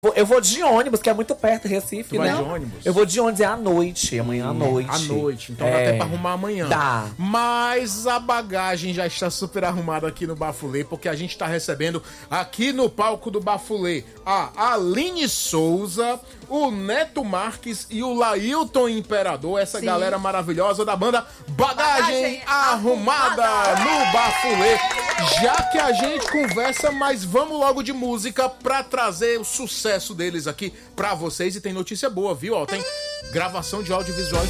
Eu vou de ônibus, que é muito perto, Recife, Tu né? vai de ônibus? Eu vou de ônibus, é à noite, amanhã à noite. À noite, então dá até pra arrumar amanhã. Dá. Mas a bagagem já está super arrumada aqui no Bafulê, porque a gente tá recebendo aqui no palco do Bafulê a Aline Souza, o Neto Marques e o Lailton Imperador, essa galera maravilhosa da banda Bagagem Arrumada no Bafulê. Já que a gente conversa, mas vamos logo de música pra trazer o sucesso deles aqui pra vocês. E tem notícia boa, viu? Ó, tem gravação de audiovisual